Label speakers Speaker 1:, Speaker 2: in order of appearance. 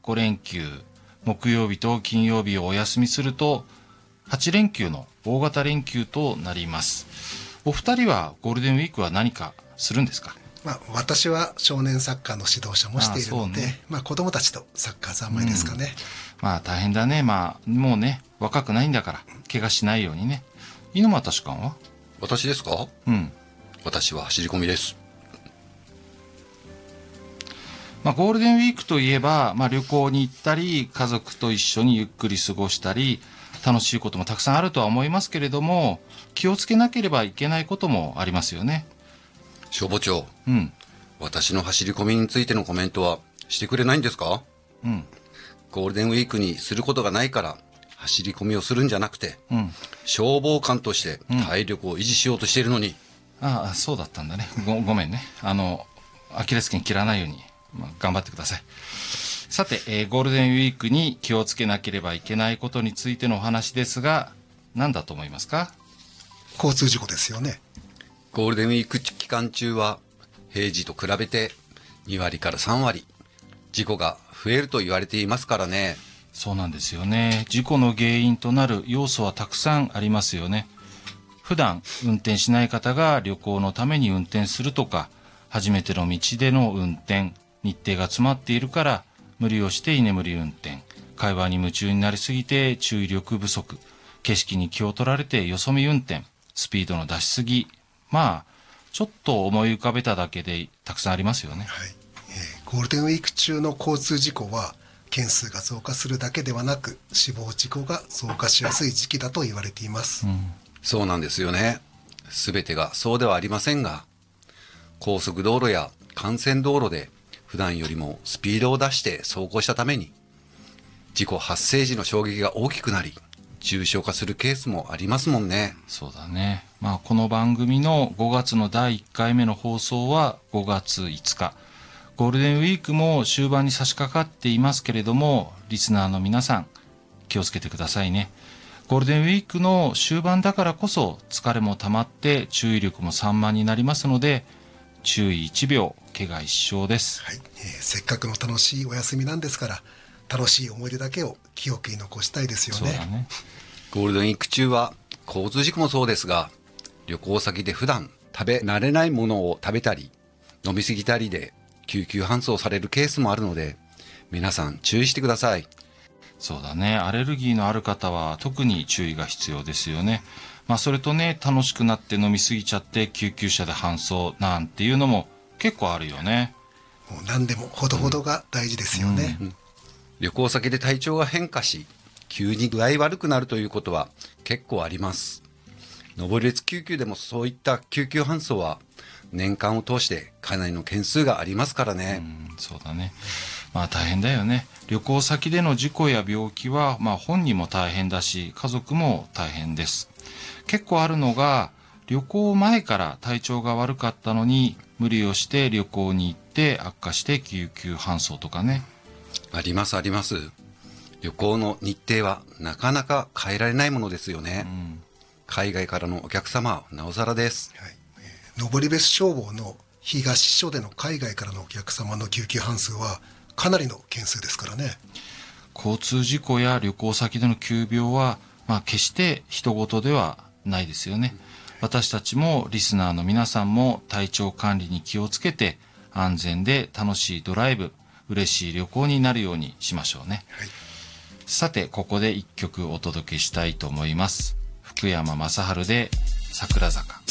Speaker 1: 5連休、木曜日と金曜日をお休みすると8連休の大型連休となります。お二人はゴールデンウィークは何かするんですか？
Speaker 2: 私は少年サッカーの指導者もしているので、子供たちとサッカー三昧ですかね。
Speaker 1: 大変だね。もうね、若くないんだから怪我しないようにね。猪俣主幹は？
Speaker 3: 私ですか？私は走り込みです。
Speaker 1: ゴールデンウィークといえば、旅行に行ったり家族と一緒にゆっくり過ごしたり楽しいこともたくさんあるとは思いますけれども、気をつけなければいけないこともありますよね。
Speaker 3: 消防長、私の走り込みについてのコメントはしてくれないんですか？ゴールデンウィークにすることがないから走り込みをするんじゃなくて、消防官として体力を維持しようとしているのに。
Speaker 1: そうだったんだね。ごめんね。アキレス腱切らないように、頑張ってください。さて、ゴールデンウィークに気をつけなければいけないことについてのお話ですが、何だと思いますか？
Speaker 2: 交通事故ですよね。
Speaker 3: ゴールデンウィーク期間中は平時と比べて2割から3割事故が増えると言われていますからね。
Speaker 1: そうなんですよね。事故の原因となる要素はたくさんありますよね。普段運転しない方が旅行のために運転するとか、初めての道での運転、日程が詰まっているから無理をして居眠り運転、会話に夢中になりすぎて注意力不足、景色に気を取られてよそ見運転、スピードの出しすぎ、ちょっと思い浮かべただけでたくさんありますよね。
Speaker 2: ゴールデンウィーク中の交通事故は件数が増加するだけではなく、死亡事故が増加しやすい時期だと言われています。
Speaker 3: そうなんですよね。全てがそうではありませんが、高速道路や幹線道路で普段よりもスピードを出して走行したために、事故発生時の衝撃が大きくなり重傷化するケースもありますもんね。
Speaker 1: そうだね。この番組の5月の第1回目の放送は5月5日。ゴールデンウィークも終盤に差し掛かっていますけれども、リスナーの皆さん気をつけてくださいね。ゴールデンウィークの終盤だからこそ疲れも溜まって注意力も散漫になりますので、注意1秒怪我1生です。
Speaker 2: せっかくの楽しいお休みなんですから、楽しい思い出だけを記憶に残したいですよね。
Speaker 1: そうだね。
Speaker 3: ゴールデンウィーク中は交通事故もそうですが、旅行先で普段食べ慣れないものを食べたり飲み過ぎたりで救急搬送されるケースもあるので、皆さん注意してください。
Speaker 1: そうだね。アレルギーのある方は特に注意が必要ですよね。それとね、楽しくなって飲み過ぎちゃって救急車で搬送なんていうのも結構あるよね。
Speaker 2: もう何でもほどほどが大事ですよね。
Speaker 3: 旅行先で体調が変化し急に具合悪くなるということは結構あります。登別救急でもそういった救急搬送は年間を通してかなりの件数がありますからね。
Speaker 1: そうだね。大変だよね。旅行先での事故や病気は本人も大変だし家族も大変です。結構あるのが、旅行前から体調が悪かったのに無理をして旅行に行って悪化して救急搬送とかね。
Speaker 3: ありますあります。旅行の日程はなかなか変えられないものですよね。海外からのお客様はなおさらです。
Speaker 2: 登別消防の東署での海外からのお客様の救急搬送はかなりの件数ですからね。
Speaker 1: 交通事故や旅行先での急病は、決して人事ではないですよね。私たちもリスナーの皆さんも体調管理に気をつけて安全で楽しいドライブ、嬉しい旅行になるようにしましょうね。さて、ここで一曲お届けしたいと思います。福山雅治で桜坂。